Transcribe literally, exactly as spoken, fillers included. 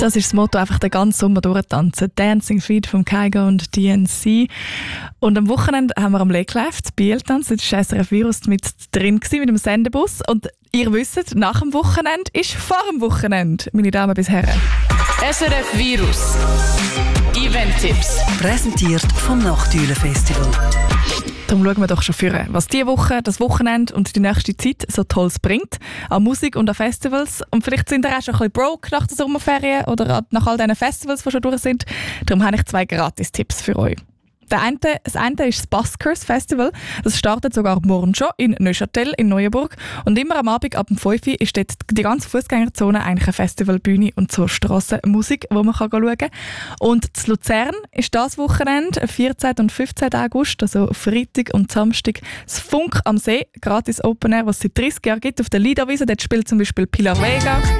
Das ist das Motto, einfach den ganzen Sommer durchtanzen. Dancing Feet vom Kygo und D N C. Und am Wochenende haben wir am Lake Life das Bieltanz. Das war S R F Virus mit drin gewesen, mit dem Sendebus. Und ihr wisst, nach dem Wochenende ist vor dem Wochenende, meine Damen bis Herren. S R F Virus Event-Tipps. Präsentiert vom Nachtüle Festival. Darum schauen wir doch schon vor, was diese Woche, das Wochenende und die nächste Zeit so Tolles bringt. An Musik und an Festivals. Und vielleicht sind ihr auch schon ein bisschen broke nach der Sommerferien oder nach all diesen Festivals, die schon durch sind. Darum habe ich zwei Gratis-Tipps für euch. Der eine, das eine ist das Buskers Festival. Das startet sogar morgen schon in Neuchâtel in Neuenburg. Und immer am Abend ab dem fünf Uhr ist dort die ganze Fußgängerzone eigentlich eine Festivalbühne und so Strassenmusik, wo man schauen kann. Und in Luzern ist das Wochenende, vierzehnten und fünfzehnten August, also Freitag und Samstag, das Funk am See, gratis Open Air, was es seit dreißig Jahren gibt, auf der Liederwiese. Dort spielt zum Beispiel Pilar Vega.